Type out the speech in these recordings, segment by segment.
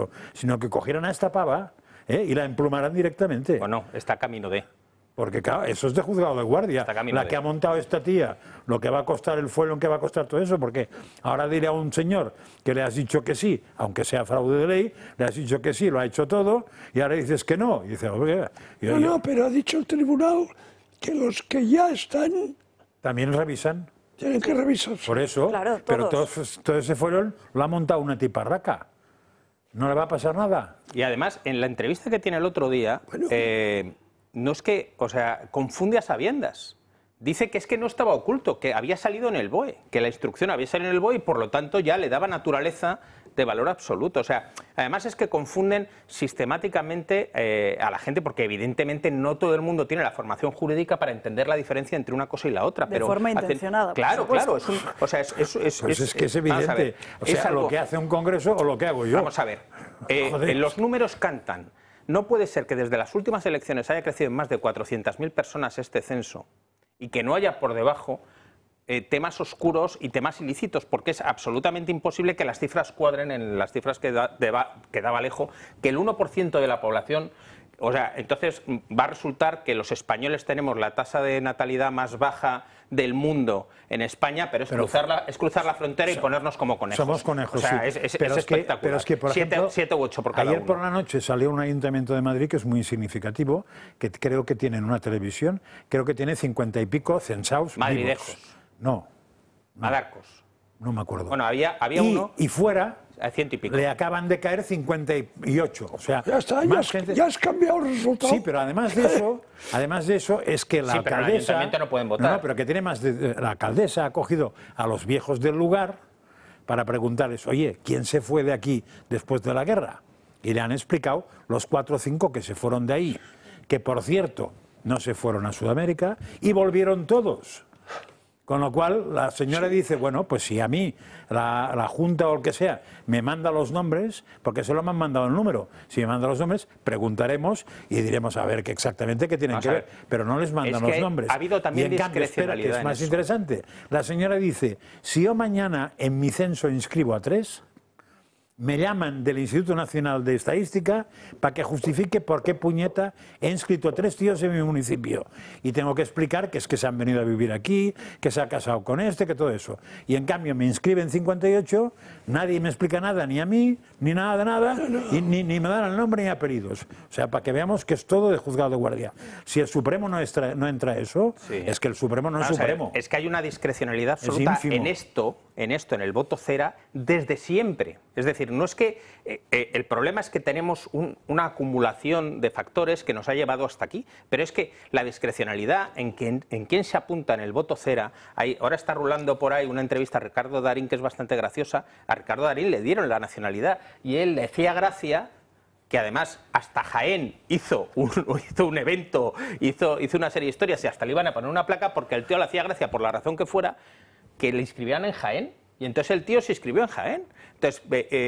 eso, sino que cogieran a esta pava y la emplumaran directamente. Bueno, está camino de... Porque claro, eso es de juzgado de guardia. La que ha montado esta tía, lo que va a costar el fuelo, en qué va a costar todo eso, porque ahora diré a un señor que le has dicho que sí, aunque sea fraude de ley, le has dicho que sí, lo ha hecho todo, y ahora dices que no. Y dice, oye, no, pero ha dicho el tribunal que los que ya están... También revisan. Tienen que revisarse. Por eso, claro, pero todos ese fueron lo ha montado una tiparraca. No le va a pasar nada. Y además, en la entrevista que tiene el otro día... Bueno. No es que, o sea, confunde a sabiendas. Dice que es que no estaba oculto, que había salido en el BOE, que la instrucción había salido en el BOE y por lo tanto ya le daba naturaleza de valor absoluto. O sea, además es que confunden sistemáticamente a la gente porque evidentemente no todo el mundo tiene la formación jurídica para entender la diferencia entre una cosa y la otra. De forma intencionada. Claro, claro. Es que es evidente. O sea, algo, lo que hace un congreso o lo que hago yo. Vamos a ver. Los números cantan. No puede ser que desde las últimas elecciones haya crecido en más de 400.000 personas este censo y que no haya por debajo temas oscuros y temas ilícitos, porque es absolutamente imposible que las cifras cuadren en las cifras que da Vallejo, que el 1% de la población... O sea, entonces va a resultar que los españoles tenemos la tasa de natalidad más baja del mundo en España, pero es cruzar la frontera y ponernos como conejos. Somos conejos, o sea, sí. Es pero espectacular. Pero es que, por ejemplo, 7 u 8 por cada ayer uno. por la noche salió un ayuntamiento de Madrid que es muy significativo, que creo que tienen una televisión, creo que tiene 50 y pico censados Madridejos. No. Madarcos. No me acuerdo. Bueno, había uno... Y fuera... A 100 y pico. Le acaban de caer 58. O sea, ya está, gente... ya has cambiado el resultado. Sí, pero además de eso es que la alcaldesa... Pero en el ayuntamiento no pueden votar. No, pero que tiene más... La alcaldesa ha cogido a los viejos del lugar para preguntarles, oye, ¿quién se fue de aquí después de la guerra? Y le han explicado los 4 o 5 que se fueron de ahí, que por cierto no se fueron a Sudamérica y volvieron todos. Con lo cual, la señora dice, bueno, pues si a mí la Junta o el que sea me manda los nombres, porque solo me han mandado el número, si me manda los nombres, preguntaremos y diremos a ver exactamente qué tienen que ver, pero no les mandan los nombres. Ha habido también y en cambio, espera, que es más interesante, la señora dice, si yo mañana en mi censo inscribo a 3... me llaman del Instituto Nacional de Estadística para que justifique por qué puñeta he inscrito a 3 tíos en mi municipio. Y tengo que explicar que es que se han venido a vivir aquí, que se ha casado con este, que todo eso. Y en cambio me inscriben 58, nadie me explica nada, ni a mí, ni nada de nada, y ni me dan el nombre ni apellidos. O sea, para que veamos que es todo de juzgado de guardia. Si el Supremo no entra eso, es que el Supremo no es Supremo. Es que hay una discrecionalidad absoluta en el voto cera, desde siempre. Es decir, no es que el problema es que tenemos una acumulación de factores que nos ha llevado hasta aquí, pero es que la discrecionalidad en quién se apunta en el voto cera, ahora está rulando por ahí una entrevista a Ricardo Darín que es bastante graciosa. A Ricardo Darín le dieron la nacionalidad y él le hacía gracia que además hasta Jaén hizo un evento, hizo una serie de historias y hasta le iban a poner una placa porque el tío le hacía gracia por la razón que fuera que le inscribieran en Jaén. Y entonces el tío se inscribió en Jaén. Entonces,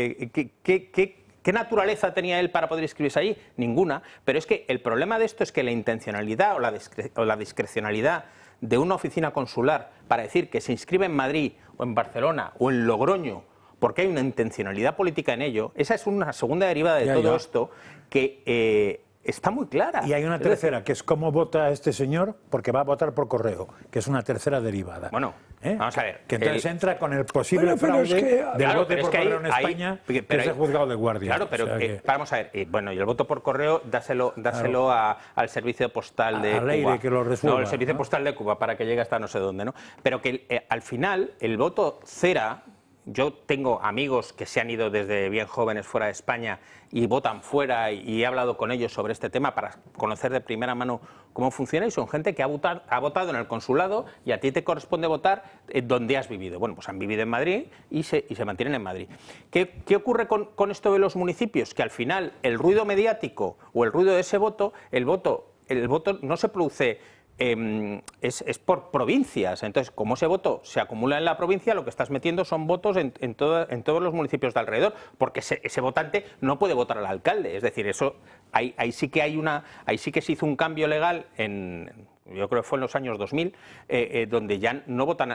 ¿qué naturaleza tenía él para poder inscribirse allí? Ninguna. Pero es que el problema de esto es que la intencionalidad o la discrecionalidad de una oficina consular para decir que se inscribe en Madrid o en Barcelona o en Logroño porque hay una intencionalidad política en ello, esa es una segunda derivada de todo esto que... está muy clara. Y hay una tercera, que es cómo vota este señor, porque va a votar por correo, que es una tercera derivada. Bueno, vamos a ver. Que entonces entra con el posible fraude del voto por correo en España, que es el juzgado de guardia. Claro, pero vamos a ver. Bueno, y el voto por correo, dáselo al servicio postal de Cuba. Que lo resuelva, no, el servicio postal de Cuba, para que llegue hasta no sé dónde, ¿no? Pero que al final, el voto cera... Yo tengo amigos que se han ido desde bien jóvenes fuera de España y votan fuera y he hablado con ellos sobre este tema para conocer de primera mano cómo funciona y son gente que ha votado en el consulado y a ti te corresponde votar donde has vivido. Bueno, pues han vivido en Madrid y se mantienen en Madrid. ¿Qué ocurre con esto de los municipios? Que al final el ruido mediático o el ruido de ese voto, el voto no se produce... es por provincias. Entonces, como ese voto se acumula en la provincia, lo que estás metiendo son votos en todos los municipios de alrededor, porque ese votante no puede votar al alcalde. Es decir, eso ahí sí que se hizo un cambio legal yo creo que fue en los años 2000, donde ya no votan.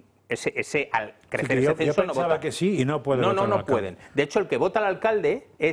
Al crecer ese censo yo pensaba que sí y no pueden. No pueden. De hecho, el que vota al alcalde es